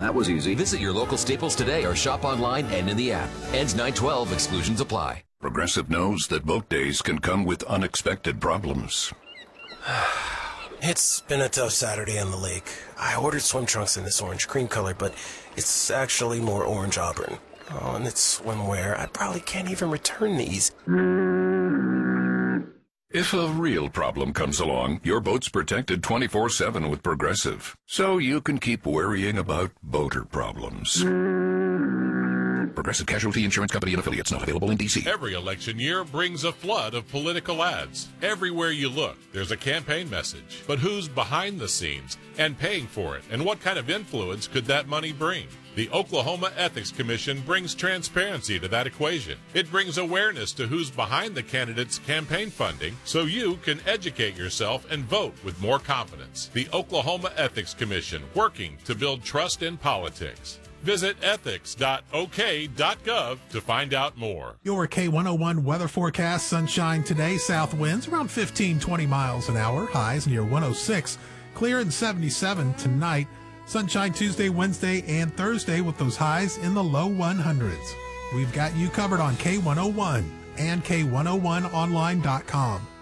That was easy. Visit your local Staples today or shop online and in the app. Ends 9/12. Exclusions apply. Progressive knows that boat days can come with unexpected problems. It's been a tough Saturday on the lake. I ordered swim trunks in this orange cream color, but it's actually more orange auburn. Oh, and it's swimwear. I probably can't even return these. If a real problem comes along, your boat's protected 24/7 with Progressive, so you can keep worrying about boater problems. Progressive Casualty Insurance Company and Affiliates, not available in D.C. Every election year brings a flood of political ads. Everywhere you look, there's a campaign message. But who's behind the scenes and paying for it? And what kind of influence could that money bring? The Oklahoma Ethics Commission brings transparency to that equation. It brings awareness to who's behind the candidate's campaign funding so you can educate yourself and vote with more confidence. The Oklahoma Ethics Commission, working to build trust in politics. Visit ethics.ok.gov to find out more. Your K101 weather forecast: sunshine today, south winds around 15-20 miles an hour, highs near 106, clear and 77 tonight. Sunshine Tuesday, Wednesday, and Thursday with those highs in the low 100s. We've got you covered on K101 and K101online.com.